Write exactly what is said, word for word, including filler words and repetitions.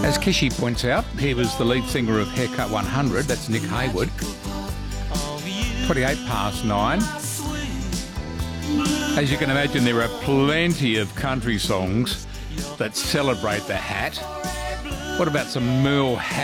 As Kishi points out, he was the lead singer of Haircut one hundred, that's Nick Haywood. twenty-eight past nine. As you can imagine, there are plenty of country songs that celebrate the hat. What about some Merle Haggard?